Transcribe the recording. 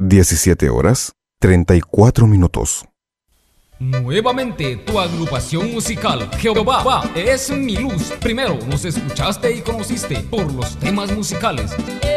17:34. Nuevamente tu agrupación musical Jehová es mi luz. Primero nos escuchaste y conociste por los temas musicales.